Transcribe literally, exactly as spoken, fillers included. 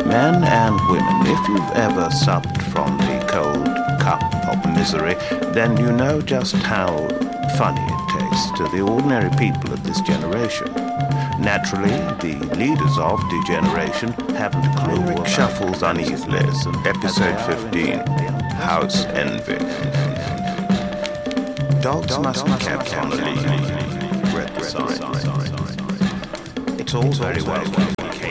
Men and women, if you've ever supped from the cold cup of misery, then you know just how funny it tastes to the ordinary people of this generation. Naturally, the leaders of degeneration haven't a clue. Rick shuffles uneasily. Episode fifteen, House Envy. Dogs must be kept on the lead. Read the sign. It's all very well.